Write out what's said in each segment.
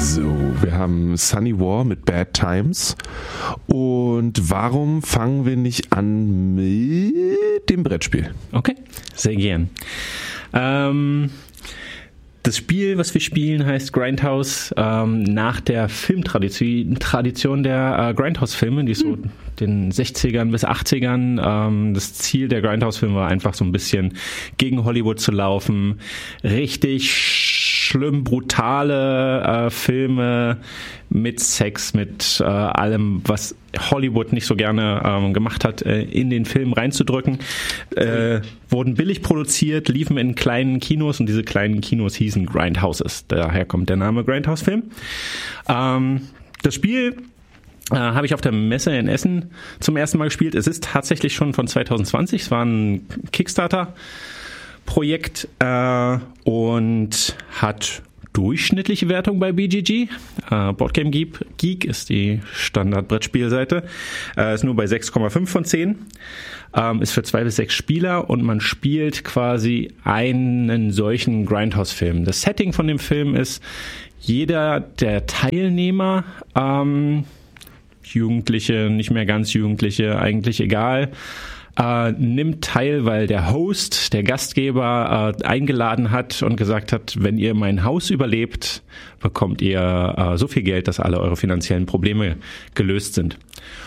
So, wir haben Sunny War mit Bad Times. Und warum fangen wir nicht an mit dem Brettspiel? Okay, sehr gern. Das Spiel, was wir spielen, heißt Grindhouse, nach der Filmtradition der Grindhouse-Filme, die so den 60ern bis 80ern. Das Ziel der Grindhouse-Filme war einfach so ein bisschen gegen Hollywood zu laufen. Richtig schlimm, brutale Filme mit Sex, mit allem, was Hollywood nicht so gerne gemacht hat, in den Film reinzudrücken. Wurden billig produziert, liefen in kleinen Kinos und diese kleinen Kinos hießen Grindhouses. Daher kommt der Name Grindhouse-Film. Das Spiel habe ich auf der Messe in Essen zum ersten Mal gespielt. Es ist tatsächlich schon von 2020. Es war ein Kickstarter-Projekt und hat durchschnittliche Wertung bei BGG. Boardgame Geek ist die Standard-Brettspielseite. Ist nur bei 6,5 von 10. Ist für 2 bis 6 Spieler und man spielt quasi einen solchen Grindhouse-Film. Das Setting von dem Film ist, jeder der Teilnehmer, Jugendliche, nicht mehr ganz Jugendliche, eigentlich egal, nimmt teil, weil der Host, der Gastgeber, eingeladen hat und gesagt hat, wenn ihr mein Haus überlebt, bekommt ihr so viel Geld, dass alle eure finanziellen Probleme gelöst sind.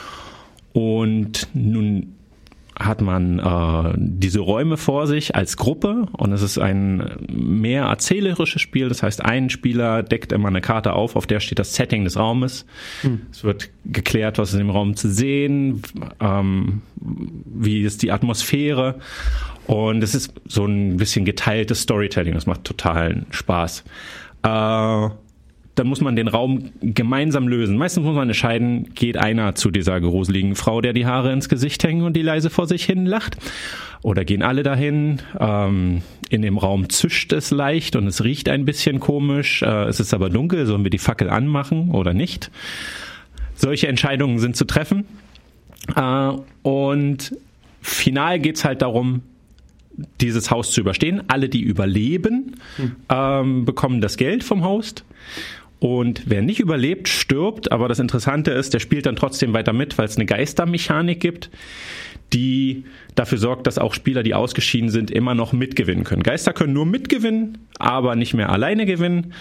Und nun hat man diese Räume vor sich als Gruppe und es ist ein mehr erzählerisches Spiel. Das heißt, ein Spieler deckt immer eine Karte auf der steht das Setting des Raumes. Es wird geklärt, was ist im Raum zu sehen, wie ist die Atmosphäre und es ist so ein bisschen geteiltes Storytelling. Das macht totalen Spaß. Dann muss man den Raum gemeinsam lösen. Meistens muss man entscheiden, geht einer zu dieser gruseligen Frau, der die Haare ins Gesicht hängen und die leise vor sich hin lacht? Oder gehen alle dahin? In dem Raum zischt es leicht und es riecht ein bisschen komisch. Es ist aber dunkel, sollen wir die Fackel anmachen oder nicht? Solche Entscheidungen sind zu treffen. Und final geht's halt darum, dieses Haus zu überstehen. Alle, die überleben, bekommen das Geld vom Host. Und wer nicht überlebt, stirbt. Aber das Interessante ist, der spielt dann trotzdem weiter mit, weil es eine Geistermechanik gibt, die dafür sorgt, dass auch Spieler, die ausgeschieden sind, immer noch mitgewinnen können. Geister können nur mitgewinnen, aber nicht mehr alleine gewinnen.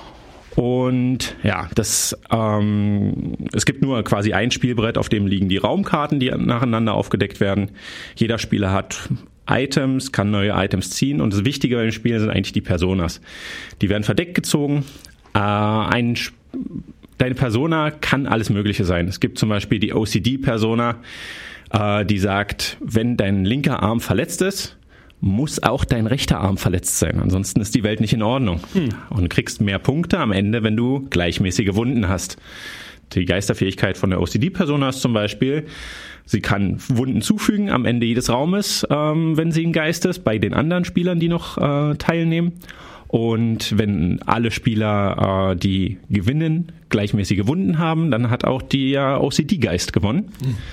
Und ja, es gibt nur quasi ein Spielbrett, auf dem liegen die Raumkarten, die nacheinander aufgedeckt werden. Jeder Spieler hat Items, kann neue Items ziehen und das Wichtige bei dem Spiel sind eigentlich die Personas. Die werden verdeckt gezogen. Deine Persona kann alles Mögliche sein. Es gibt zum Beispiel die OCD-Persona, die sagt, wenn dein linker Arm verletzt ist, muss auch dein rechter Arm verletzt sein. Ansonsten ist die Welt nicht in Ordnung. Und du kriegst mehr Punkte am Ende, wenn du gleichmäßige Wunden hast. Die Geisterfähigkeit von der OCD-Persona ist zum Beispiel, sie kann Wunden zufügen am Ende jedes Raumes, wenn sie ein Geist ist, bei den anderen Spielern, die noch teilnehmen. Und wenn alle Spieler, die gewinnen, gleichmäßige Wunden haben, dann hat auch der OCD-Geist gewonnen.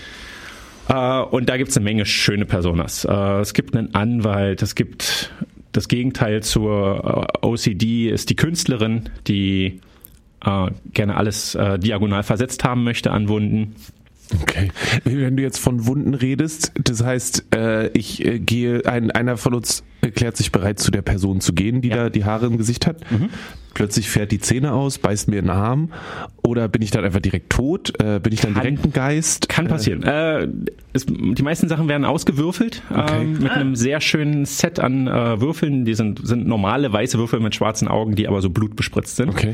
Und da gibt es eine Menge schöne Personas. Es gibt einen Anwalt, es gibt das Gegenteil zur OCD, ist die Künstlerin, die gerne alles diagonal versetzt haben möchte an Wunden. Okay. Wenn du jetzt von Wunden redest, das heißt, einer von uns erklärt sich bereit, zu der Person zu gehen, die da die Haare im Gesicht hat. Plötzlich fährt die Zähne aus, beißt mir in den Arm. Oder bin ich dann einfach direkt tot? Bin ich dann direkt ein Geist? Kann passieren. Die meisten Sachen werden ausgewürfelt mit einem sehr schönen Set an Würfeln. Die sind normale weiße Würfel mit schwarzen Augen, die aber so blutbespritzt sind. Okay.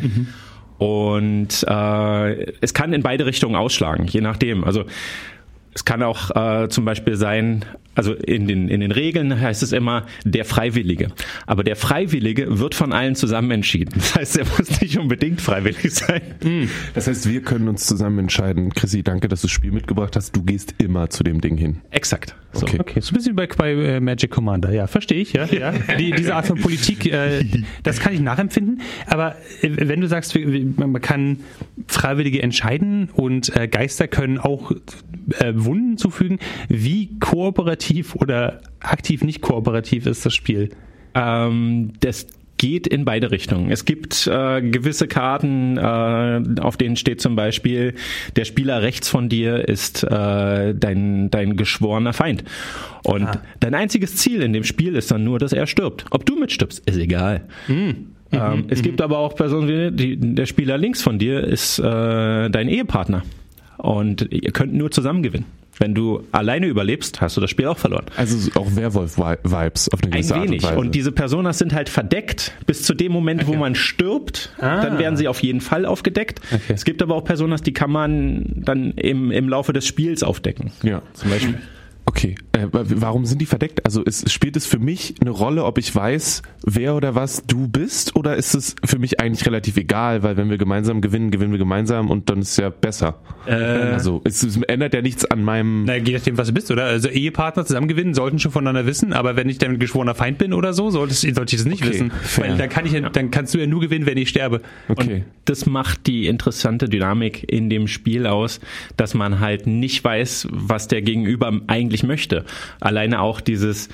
Und es kann in beide Richtungen ausschlagen, je nachdem. Also es kann auch zum Beispiel sein, also in den Regeln heißt es immer der Freiwillige. Aber der Freiwillige wird von allen zusammen entschieden. Das heißt, er muss nicht unbedingt freiwillig sein. Das heißt, wir können uns zusammen entscheiden. Chrissy, danke, dass du das Spiel mitgebracht hast. Du gehst immer zu dem Ding hin. Exakt. So. Okay, so ein bisschen bei Magic Commander. Ja, verstehe ich. Ja. Diese Art von Politik, das kann ich nachempfinden. Aber wenn du sagst, man kann Freiwillige entscheiden und Geister können auch Wunden zufügen, wie kooperativ oder aktiv nicht kooperativ ist das Spiel? geht in beide Richtungen. Es gibt gewisse Karten, auf denen steht zum Beispiel, der Spieler rechts von dir ist dein geschworener Feind. Und dein einziges Ziel in dem Spiel ist dann nur, dass er stirbt. Ob du mitstirbst, ist egal. Es gibt aber auch Personen, der Spieler links von dir ist dein Ehepartner. Und ihr könnt nur zusammen gewinnen. Wenn du alleine überlebst, hast du das Spiel auch verloren. Also auch Werwolf-Vibes auf eine gewisse Art und Weise. Und diese Personas sind halt verdeckt bis zu dem Moment, wo man stirbt. Dann werden sie auf jeden Fall aufgedeckt. Okay. Es gibt aber auch Personas, die kann man dann im Laufe des Spiels aufdecken. Ja, zum Beispiel. Okay, warum sind die verdeckt? Also spielt es für mich eine Rolle, ob ich weiß, wer oder was du bist? Oder ist es für mich eigentlich relativ egal? Weil wenn wir gemeinsam gewinnen, gewinnen wir gemeinsam und dann ist es ja besser. Also es ändert ja nichts an meinem... Na, je nachdem, was du bist, oder? Also Ehepartner zusammen gewinnen, sollten schon voneinander wissen, aber wenn ich dein geschworener Feind bin oder so, sollte ich das nicht wissen. Fair. Weil dann kannst du ja nur gewinnen, wenn ich sterbe. Okay. Und das macht die interessante Dynamik in dem Spiel aus, dass man halt nicht weiß, was der Gegenüber eigentlich möchte. Alleine auch dieses,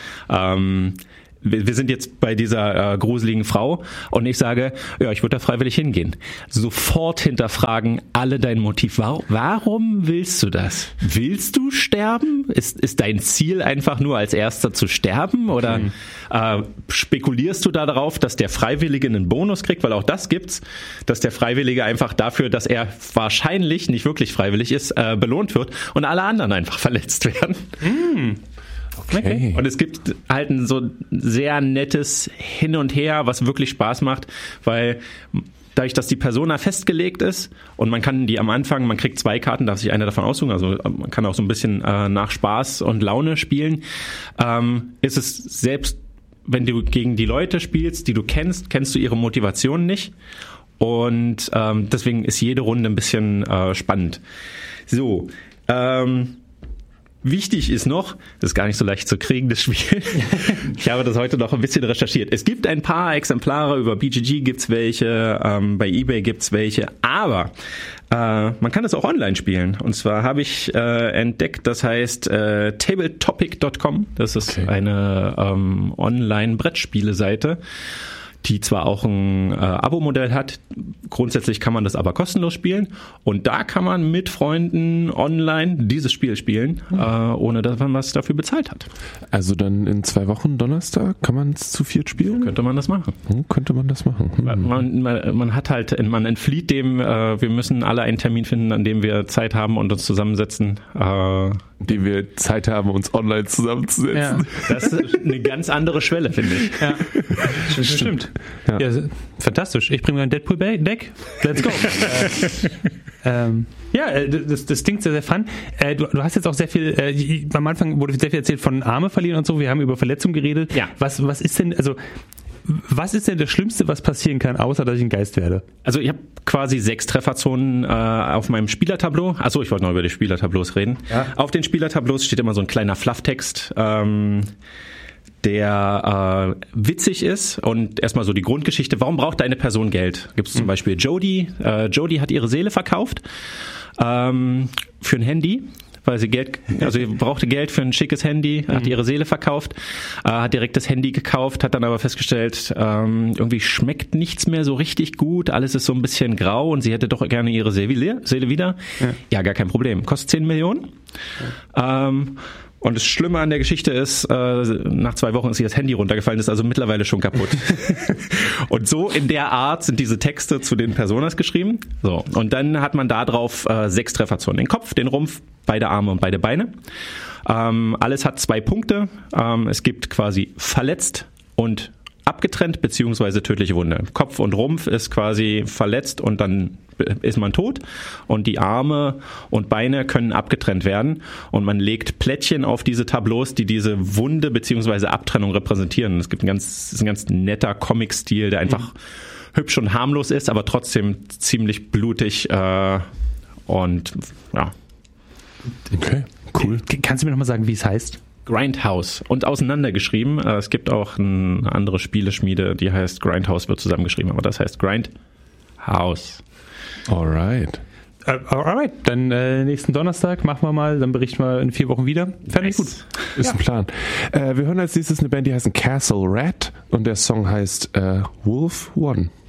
wir sind jetzt bei dieser gruseligen Frau und ich sage, ja, ich würde da freiwillig hingehen. Sofort hinterfragen alle dein Motiv. Warum willst du das? Willst du sterben? Ist dein Ziel einfach nur als Erster zu sterben? Oder spekulierst du da darauf, dass der Freiwillige einen Bonus kriegt? Weil auch das gibt's, dass der Freiwillige einfach dafür, dass er wahrscheinlich nicht wirklich freiwillig ist, belohnt wird und alle anderen einfach verletzt werden. Okay. Und es gibt halt ein so sehr nettes Hin und Her, was wirklich Spaß macht, weil dadurch, dass die Persona festgelegt ist und man kann die am Anfang, man kriegt 2 Karten, darf sich eine davon aussuchen, also man kann auch so ein bisschen nach Spaß und Laune spielen, ist es selbst, wenn du gegen die Leute spielst, die du kennst du ihre Motivation nicht und deswegen ist jede Runde ein bisschen spannend. So, wichtig ist noch, das ist gar nicht so leicht zu kriegen, das Spiel. Ich habe das heute noch ein bisschen recherchiert. Es gibt ein paar Exemplare, über BGG gibt's welche, bei eBay gibt's welche, aber man kann es auch online spielen. Und zwar habe ich entdeckt, das heißt tabletopic.com. Das ist eine Online-Brettspiele-Seite, die zwar auch ein Abo-Modell hat, grundsätzlich kann man das aber kostenlos spielen und da kann man mit Freunden online dieses Spiel spielen, ohne dass man was dafür bezahlt hat. Also dann in 2 Wochen Donnerstag kann man es zu 4 spielen? So könnte man das machen. Man hat halt, man entflieht dem, wir müssen alle einen Termin finden, an dem wir Zeit haben und uns zusammensetzen. Die wir Zeit haben, uns online zusammenzusetzen. Ja. Das ist eine ganz andere Schwelle, finde ich. Ja. Stimmt. Ja, fantastisch. Ich bringe mein Deadpool-Deck. Let's go. Das klingt sehr, sehr fun. Du hast jetzt auch sehr viel, am Anfang wurde sehr viel erzählt von Arme verlieren und so. Wir haben über Verletzungen geredet. Ja. Was ist denn das Schlimmste, was passieren kann, außer dass ich ein Geist werde? Also ich habe quasi 6 Trefferzonen auf meinem Spielertableau. Achso, ich wollte noch über die Spielertableaus reden. Ja. Auf den Spielertableaus steht immer so ein kleiner Flufftext, der witzig ist und erstmal so die Grundgeschichte. Warum braucht eine Person Geld? Gibt es zum Beispiel Jodie. Jodie hat ihre Seele verkauft für ein Handy. Weil sie sie brauchte Geld für ein schickes Handy, hat ihre Seele verkauft, hat direkt das Handy gekauft, hat dann aber festgestellt, irgendwie schmeckt nichts mehr so richtig gut, alles ist so ein bisschen grau und sie hätte doch gerne ihre Seele wieder. Ja, gar kein Problem. Kostet 10 Millionen. Ja. Und das Schlimme an der Geschichte ist, nach 2 Wochen ist ihr das Handy runtergefallen, ist also mittlerweile schon kaputt. Und so in der Art sind diese Texte zu den Personas geschrieben. So, und dann hat man da drauf 6 Trefferzonen. Den Kopf, den Rumpf, beide Arme und beide Beine. Alles hat 2 Punkte. Es gibt quasi verletzt und abgetrennt, beziehungsweise tödliche Wunde. Kopf und Rumpf ist quasi verletzt und dann ist man tot und die Arme und Beine können abgetrennt werden und man legt Plättchen auf diese Tableaus, die diese Wunde beziehungsweise Abtrennung repräsentieren. Es gibt ein ganz netter Comic-Stil, der einfach hübsch und harmlos ist, aber trotzdem ziemlich blutig und ja. Okay, cool. Kannst du mir nochmal sagen, wie es heißt? Grindhouse und auseinandergeschrieben. Es gibt auch eine andere Spieleschmiede, die heißt Grindhouse, wird zusammengeschrieben, aber das heißt Grindhouse. Alright. Alright, dann nächsten Donnerstag machen wir mal, dann berichten wir in 4 Wochen wieder. Fertig, gut. Ist ein Plan. Wir hören als nächstes eine Band, die heißt Castle Rat und der Song heißt Wolf One.